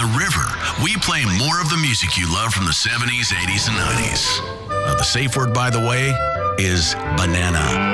the river, we play more of the music you love from the 70s, 80s, and 90s. The safe word, by the way, is banana.